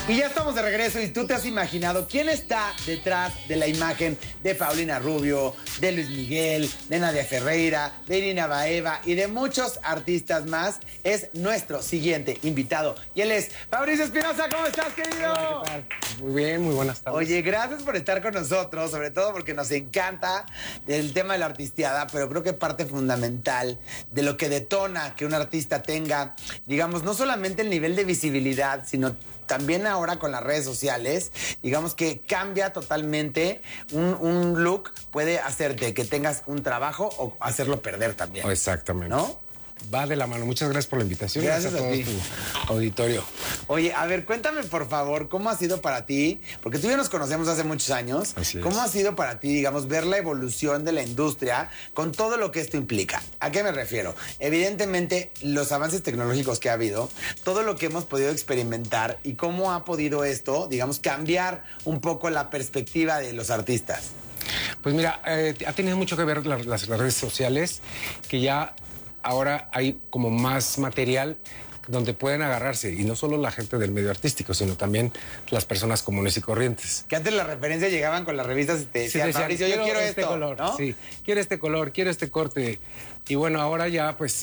Y ya estamos de regreso y tú te has imaginado quién está detrás de la imagen de Paulina Rubio, de Luis Miguel, de Nadia Ferreira, de Irina Baeva y de muchos artistas más. Es nuestro siguiente invitado y él es Fabricio Espinosa. ¿Cómo estás, querido? Hola, ¿qué tal? Muy bien, muy buenas tardes. Oye, gracias por estar con nosotros, sobre todo porque nos encanta el tema de la artisteada, pero creo que parte fundamental de lo que detona que un artista tenga, digamos, no solamente el nivel de visibilidad, sino también ahora con las redes sociales, digamos que cambia totalmente. Un look puede hacerte que tengas un trabajo o hacerlo perder también. Exactamente. ¿No? Va de la mano. Muchas gracias por la invitación. Gracias a todo ti. tu auditorio. Oye, a ver, cuéntame por favor, ¿cómo ha sido para ti? Porque tú y yo nos conocemos hace muchos años. Así es. ¿Cómo ha sido para ti, digamos, ver la evolución de la industria con todo lo que esto implica? ¿A qué me refiero? Evidentemente, los avances tecnológicos que ha habido, todo lo que hemos podido experimentar y cómo ha podido esto, digamos, cambiar un poco la perspectiva de los artistas. Pues mira, ha tenido mucho que ver las redes sociales, que ya ahora hay como más material donde pueden agarrarse, y no solo la gente del medio artístico, sino también las personas comunes y corrientes. Que antes las referencias llegaban con las revistas y te decían, Fabricio, yo quiero este esto, color, ¿no? Sí, quiero este color, quiero este corte. Y bueno, ahora ya, pues,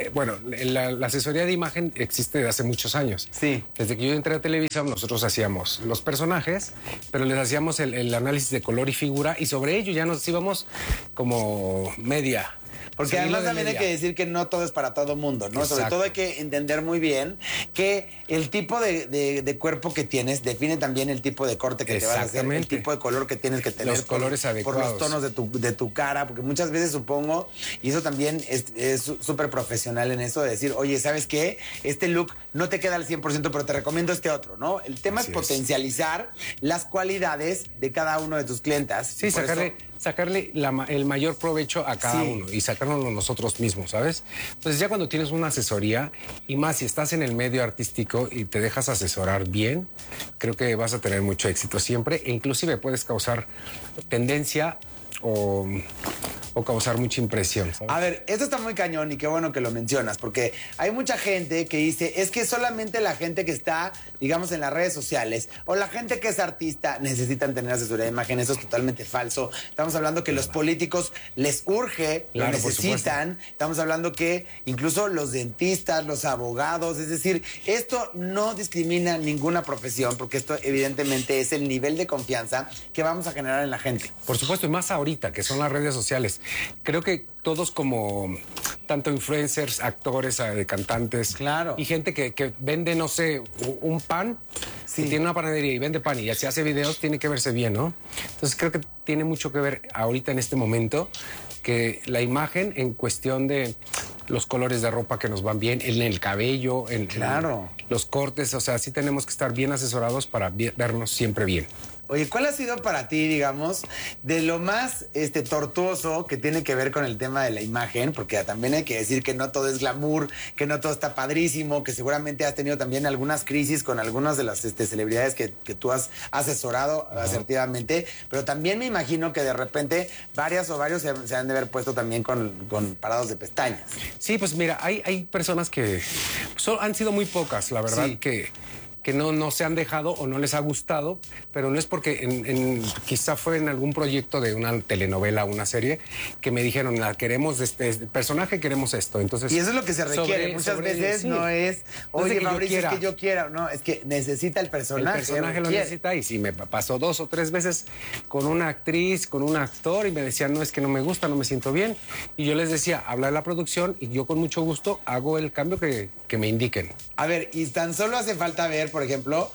la asesoría de imagen existe desde hace muchos años. Sí. Desde que yo entré a Televisa, nosotros hacíamos los personajes, pero les hacíamos el análisis de color y figura, y sobre ello ya nos íbamos como media. Porque además también hay que decir que no todo es para todo mundo, ¿no? Exacto. Sobre todo hay que entender muy bien que el tipo de cuerpo que tienes define también el tipo de corte que te vas a hacer, el tipo de color que tienes que tener. Los colores adecuados. Por los tonos de tu cara, porque muchas veces supongo, y eso también es súper profesional en eso de decir, oye, ¿sabes qué? Este look no te queda al 100%, pero te recomiendo este otro, ¿no? El tema es potencializar las cualidades de cada uno de tus clientas. Sí, sacarle el mayor provecho a cada uno y sacárnoslo nosotros mismos, ¿sabes? Entonces ya cuando tienes una asesoría, y más si estás en el medio artístico y te dejas asesorar bien, creo que vas a tener mucho éxito siempre, e inclusive puedes causar tendencia o causar mucha impresión, ¿sabes? A ver, esto está muy cañón y qué bueno que lo mencionas, porque hay mucha gente que dice, es que solamente la gente que está, digamos, en las redes sociales o la gente que es artista necesitan tener asesoría de imagen. Eso es totalmente falso. Estamos hablando que los políticos les urge, lo necesitan. Estamos hablando que incluso los dentistas, los abogados, es decir, esto no discrimina ninguna profesión, porque esto evidentemente es el nivel de confianza que vamos a generar en la gente. Por supuesto, y más ahorita, que son las redes sociales. Creo que todos como tanto influencers, actores, cantantes, claro, y gente que vende, no sé, un pan, que tiene una panadería y vende pan y ya se hace videos, tiene que verse bien, ¿no? Entonces creo que tiene mucho que ver ahorita en este momento que la imagen en cuestión de los colores de ropa que nos van bien, en el cabello, en los cortes, o sea, sí tenemos que estar bien asesorados para vernos siempre bien. Oye, ¿cuál ha sido para ti, digamos, de lo más tortuoso que tiene que ver con el tema de la imagen? Porque también hay que decir que no todo es glamour, que no todo está padrísimo, que seguramente has tenido también algunas crisis con algunas de las celebridades que tú has asesorado asertivamente, pero también me imagino que de repente varias o varios se han de haber puesto también con parados de pestañas. Sí, pues mira, hay personas que han sido muy pocas, la verdad, que no se han dejado o no les ha gustado, pero no es porque quizá fue en algún proyecto de una telenovela o una serie que me dijeron, queremos este personaje, queremos esto. Entonces, y eso es lo que se requiere. Muchas veces no es, oye, Mauricio, es que yo quiera. No, es que necesita el personaje. El personaje lo necesita, y si me pasó 2 o 3 veces con una actriz, con un actor, y me decían, no, es que no me gusta, no me siento bien. Y yo les decía, habla de la producción y yo con mucho gusto hago el cambio que me indiquen. A ver, y tan solo hace falta ver, por ejemplo,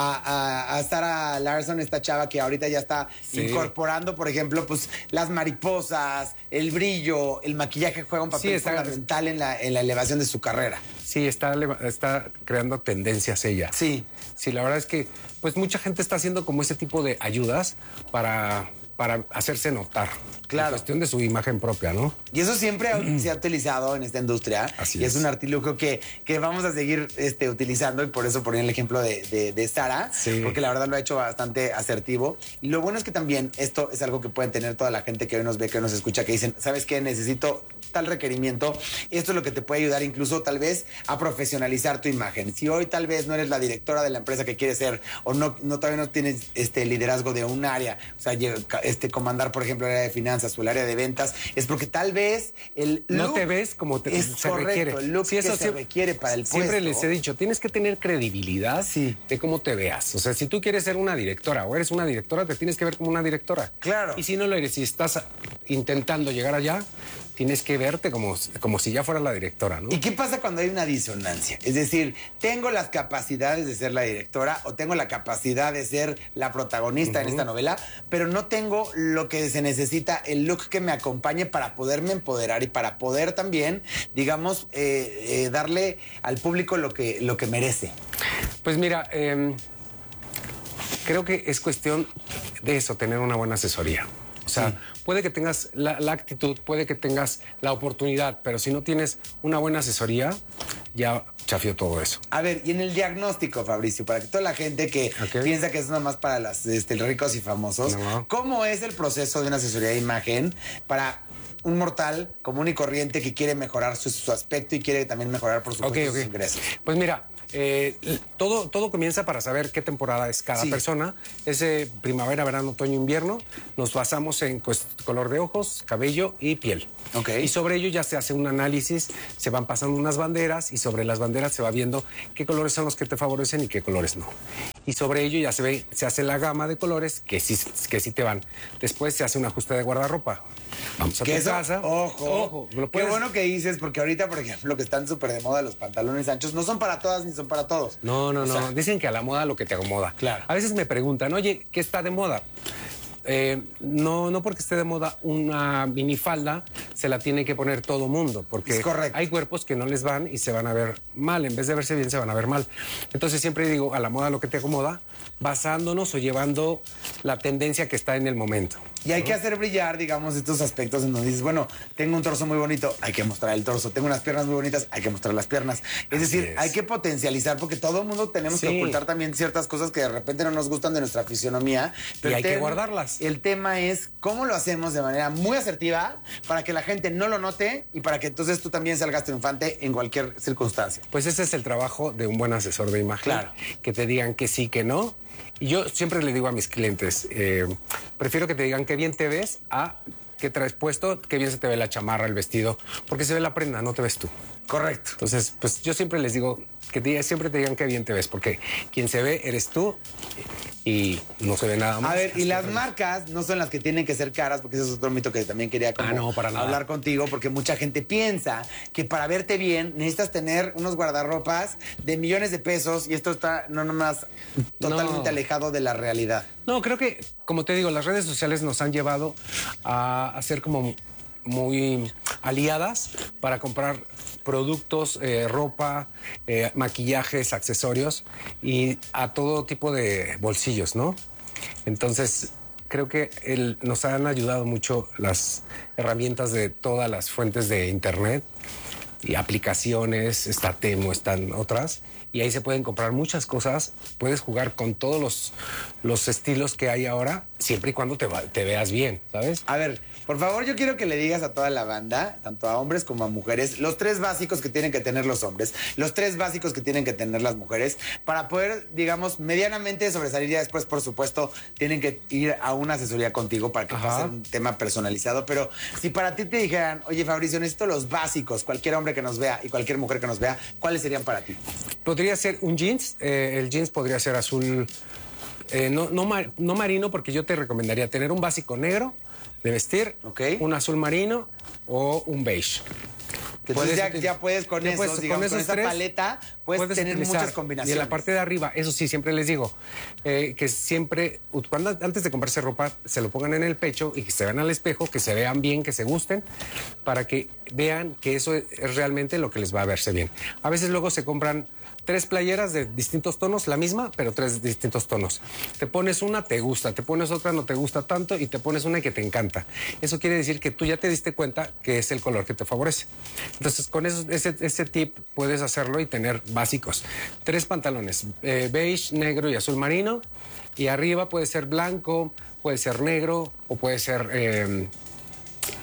a Sarah Larson, esta chava que ahorita ya está incorporando, por ejemplo, pues las mariposas, el brillo, el maquillaje juega un papel fundamental en la elevación de su carrera. Sí, está creando tendencias ella. Sí. Sí, la verdad es que pues mucha gente está haciendo como ese tipo de ayudas para hacerse notar. Claro. En cuestión de su imagen propia, ¿no? Y eso siempre se ha utilizado en esta industria. Así y es un artilugio que vamos a seguir utilizando, y por eso ponía el ejemplo de Sara, porque la verdad lo ha hecho bastante asertivo. Y lo bueno es que también esto es algo que pueden tener toda la gente que hoy nos ve, que nos escucha, que dicen, ¿sabes qué? Necesito tal requerimiento, esto es lo que te puede ayudar incluso tal vez a profesionalizar tu imagen. Si hoy tal vez no eres la directora de la empresa que quieres ser o todavía no tienes liderazgo de un área, o sea, comandar, por ejemplo, el área de finanzas o el área de ventas, es porque tal vez el look no te ves como es se correcto, requiere. el look Sí, eso que se requiere para el puesto. Siempre les he dicho, tienes que tener credibilidad Sí. de cómo te veas. O sea, si tú quieres ser una directora o eres una directora, te tienes que ver como una directora. Claro. Y si no lo eres, si estás intentando llegar allá, tienes que verte como si ya fueras la directora, ¿no? ¿Y qué pasa cuando hay una disonancia? Es decir, tengo las capacidades de ser la directora o tengo la capacidad de ser la protagonista en esta novela, pero no tengo lo que se necesita, el look que me acompañe para poderme empoderar y para poder también, digamos, darle al público lo que merece. Pues mira, creo que es cuestión de eso, tener una buena asesoría. O sea, puede que tengas la actitud, puede que tengas la oportunidad, pero si no tienes una buena asesoría, ya chafió todo eso. A ver, y en el diagnóstico, Fabricio, para que toda la gente que piensa que es nomás para los ricos y famosos, ¿cómo es el proceso de una asesoría de imagen para un mortal común y corriente que quiere mejorar su aspecto y quiere también mejorar, por supuesto, sus ingresos? Pues mira, todo comienza para saber qué temporada es cada persona. Es primavera, verano, otoño, invierno. Nos basamos en color de ojos, cabello y piel. Y sobre ello ya se hace un análisis, se van pasando unas banderas y sobre las banderas se va viendo qué colores son los que te favorecen y qué colores no. Y sobre ello ya se hace la gama de colores que sí te van. Después se hace un ajuste de guardarropa. Vamos a tu casa. Ojo. Qué bueno que dices, porque ahorita, por ejemplo, que están súper de moda los pantalones anchos, no son para todas ni son para todos. No. Dicen que a la moda lo que te acomoda. Claro. A veces me preguntan, oye, ¿qué está de moda? No porque esté de moda una minifalda se la tiene que poner todo mundo, porque hay cuerpos que no les van y se van a ver mal, en vez de verse bien se van a ver mal. Entonces siempre digo, a la moda lo que te acomoda, basándonos o llevando la tendencia que está en el momento. Y hay que hacer brillar, digamos, estos aspectos en donde dices, bueno, tengo un torso muy bonito, hay que mostrar el torso. Tengo unas piernas muy bonitas, hay que mostrar las piernas. Es decir, hay que potencializar, porque todo el mundo tenemos que ocultar también ciertas cosas que de repente no nos gustan de nuestra fisionomía. Pero y hay que guardarlas. El tema es cómo lo hacemos de manera muy asertiva para que la gente no lo note y para que entonces tú también salgas triunfante en cualquier circunstancia. Pues ese es el trabajo de un buen asesor de imagen. Claro. Que te digan que sí, que no. Y yo siempre le digo a mis clientes, prefiero que te digan qué bien te ves a qué traes puesto, qué bien se te ve la chamarra, el vestido, porque se ve la prenda, no te ves tú. Correcto. Entonces, pues yo siempre les digo que siempre te digan qué bien te ves, porque quien se ve eres tú y no se ve nada más. A ver, y las marcas no son las que tienen que ser caras, porque ese es otro mito que también quería hablar contigo, porque mucha gente piensa que para verte bien necesitas tener unos guardarropas de millones de pesos y esto está no nomás totalmente alejado de la realidad. No, creo que, como te digo, las redes sociales nos han llevado a ser como muy aliadas para comprar productos, ropa, maquillajes, accesorios y a todo tipo de bolsillos, ¿no? Entonces, creo que nos han ayudado mucho las herramientas de todas las fuentes de internet y aplicaciones, está Temu, están otras, y ahí se pueden comprar muchas cosas, puedes jugar con todos los estilos que hay ahora, siempre y cuando te veas bien, ¿sabes? A ver, por favor, yo quiero que le digas a toda la banda, tanto a hombres como a mujeres, los 3 básicos que tienen que tener los hombres, los 3 básicos que tienen que tener las mujeres, para poder, digamos, medianamente sobresalir. Ya después, por supuesto, tienen que ir a una asesoría contigo para que pase un tema personalizado. Pero si para ti te dijeran, oye, Fabricio, necesito los básicos, cualquier hombre que nos vea y cualquier mujer que nos vea, ¿cuáles serían para ti? Podría ser un jeans, el jeans podría ser azul, no marino, porque yo te recomendaría tener un básico negro de vestir, un azul marino o un beige. Entonces ya puedes con eso, digamos, con esa paleta puedes tener muchas combinaciones. Y en la parte de arriba, eso sí, siempre les digo, que siempre, antes de comprarse ropa, se lo pongan en el pecho y que se vean al espejo, que se vean bien, que se gusten, para que vean que eso es realmente lo que les va a verse bien. A veces luego se compran 3 playeras de distintos tonos, la misma, pero 3 distintos tonos. Te pones una, te gusta, te pones otra, no te gusta tanto, y te pones una que te encanta. Eso quiere decir que tú ya te diste cuenta que es el color que te favorece. Entonces, con ese tip puedes hacerlo y tener básicos. 3 pantalones, beige, negro y azul marino, y arriba puede ser blanco, puede ser negro, o puede ser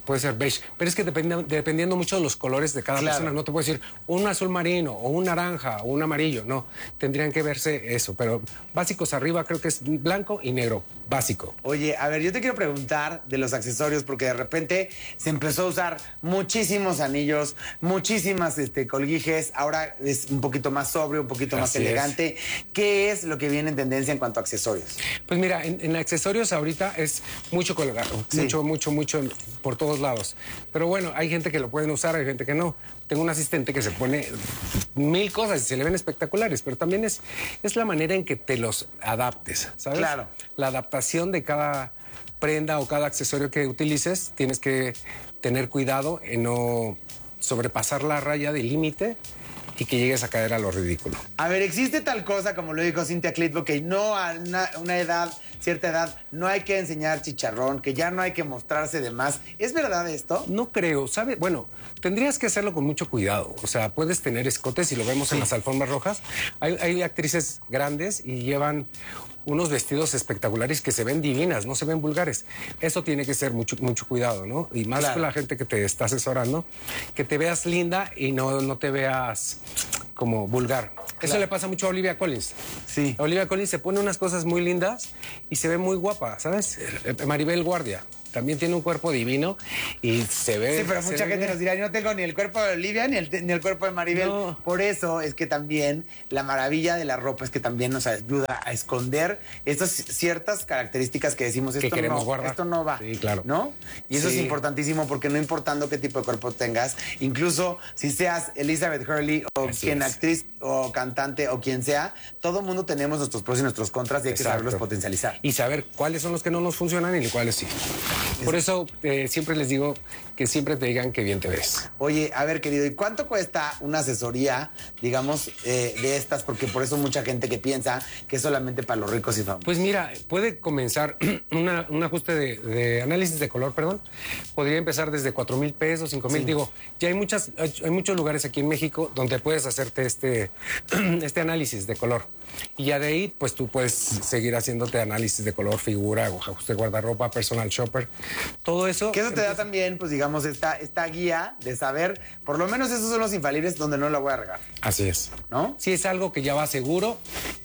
puede ser beige, pero es que dependiendo mucho de los colores de cada persona, no te puedo decir un azul marino o un naranja o un amarillo, no, tendrían que verse eso, pero básicos arriba creo que es blanco y negro, básico. Oye, a ver, yo te quiero preguntar de los accesorios, porque de repente se empezó a usar muchísimos anillos, muchísimas colguijes, ahora es un poquito más sobrio, un poquito más elegante. ¿Qué es lo que viene en tendencia en cuanto a accesorios? Pues mira, en accesorios ahorita es mucho colgado, mucho por todos lados. Pero bueno, hay gente que lo pueden usar, hay gente que no. Tengo un asistente que se pone 1000 cosas y se le ven espectaculares, pero también es la manera en que te los adaptes, ¿sabes? Claro. La adaptación de cada prenda o cada accesorio que utilices, tienes que tener cuidado en no sobrepasar la raya del límite y que llegues a caer a lo ridículo. A ver, existe tal cosa, como lo dijo Cynthia Clitbo, que no a una edad, cierta edad, no hay que enseñar chicharrón, que ya no hay que mostrarse de más. ¿Es verdad esto? No creo, ¿sabe? Bueno, tendrías que hacerlo con mucho cuidado. O sea, puedes tener escotes, y lo vemos en las alfombras rojas. Hay actrices grandes y llevan unos vestidos espectaculares que se ven divinas, no se ven vulgares. Eso tiene que ser mucho cuidado, ¿no? Y más con la gente que te está asesorando, que te veas linda y no te veas como vulgar. Eso le pasa mucho a Olivia Collins. Sí. Olivia Collins se pone unas cosas muy lindas y se ve muy guapa, ¿sabes? Maribel Guardia también tiene un cuerpo divino y se ve... Sí, pero mucha gente nos dirá, yo no tengo ni el cuerpo de Olivia ni el cuerpo de Maribel. No. Por eso es que también la maravilla de la ropa es que también nos ayuda a esconder estas ciertas características que decimos, esto no va. Sí, claro. ¿No? Y eso es importantísimo, porque no importando qué tipo de cuerpo tengas, incluso si seas Elizabeth Hurley o quien actriz o cantante o quien sea, todo mundo tenemos nuestros pros y nuestros contras y hay que saberlos potencializar. Y saber cuáles son los que no nos funcionan y cuáles sí. Por eso siempre les digo que siempre te digan que bien te ves. Oye, a ver, querido, ¿y cuánto cuesta una asesoría, digamos, de estas? Porque por eso mucha gente que piensa que es solamente para los ricos y famosos. Pues mira, puede comenzar un ajuste de análisis de color, perdón. Podría empezar desde 4,000 pesos, 5,000. Sí. Digo, ya hay muchos lugares aquí en México donde puedes hacerte este análisis de color. Y ya de ahí, pues tú puedes seguir haciéndote análisis de color, figura, ajuste de guardarropa, personal shopper, todo eso. Que eso te da también, pues digamos, esta guía de saber, por lo menos esos son los infalibles donde no la voy a regar. Así es. ¿No? Sí, es algo que ya va seguro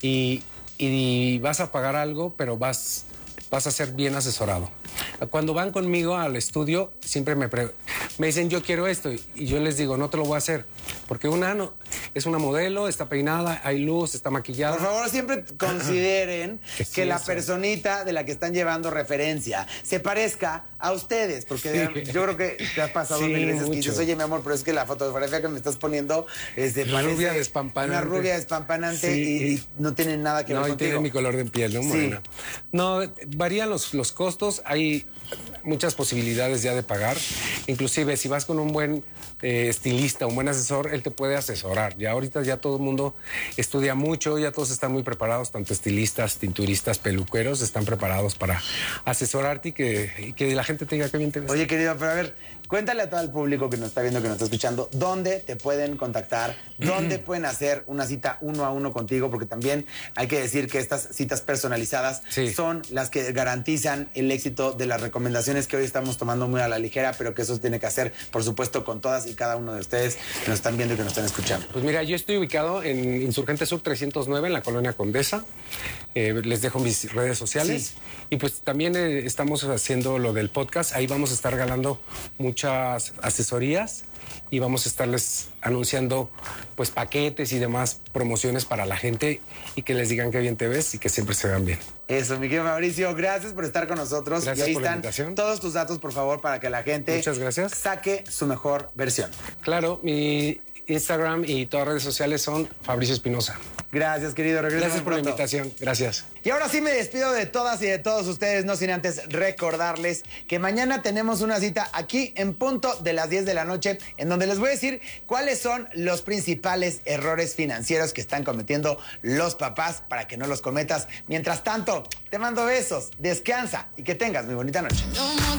y vas a pagar algo, pero vas a ser bien asesorado. Cuando van conmigo al estudio, siempre me dicen, yo quiero esto, y yo les digo, no te lo voy a hacer, porque es una modelo, está peinada, hay luz, está maquillada. Por favor, siempre consideren que la personita de la que están llevando referencia se parezca a ustedes, porque yo creo que te has pasado mil veces que dices, oye, mi amor, pero es que la fotografía que me estás poniendo una rubia despampanante. Una rubia despampanante y no tiene nada que ver contigo. No, y tiene mi color de piel, ¿no, morena? Sí. No, varían los costos, hay muchas posibilidades ya de pagar. Inclusive, si vas con un buen estilista, un buen asesor, él te puede asesorar. Ya ahorita ya todo el mundo estudia mucho, ya todos están muy preparados, tanto estilistas, tinturistas, peluqueros, están preparados para asesorarte y que la gente te diga qué bien te ves. Oye, querido, pero a ver, cuéntale a todo el público que nos está viendo, que nos está escuchando, dónde te pueden contactar, dónde pueden hacer una cita 1 a 1 contigo, porque también hay que decir que estas citas personalizadas son las que garantizan el éxito de las recomendaciones que hoy estamos tomando muy a la ligera, pero que eso se tiene que hacer, por supuesto, con todas y cada uno de ustedes que nos están viendo y que nos están escuchando. Pues mira, yo estoy ubicado en Insurgente Sur 309, en la Colonia Condesa. Les dejo mis redes sociales. Sí. Y pues también estamos haciendo lo del podcast. Ahí vamos a estar regalando muchas asesorías y vamos a estarles anunciando pues paquetes y demás promociones para la gente y que les digan que bien te ves y que siempre se vean bien. Eso, mi querido Mauricio, gracias por estar con nosotros. Gracias y ahí por están la invitación. Todos tus datos, por favor, para que la gente Muchas gracias. saque su mejor versión. Claro, mi Instagram y todas las redes sociales son Fabricio Espinosa. Gracias, querido. Gracias por la invitación. Gracias. Y ahora sí me despido de todas y de todos ustedes, no sin antes recordarles que mañana tenemos una cita aquí en punto de las 10 de la noche, en donde les voy a decir cuáles son los principales errores financieros que están cometiendo los papás para que no los cometas. Mientras tanto, te mando besos, descansa y que tengas muy bonita noche.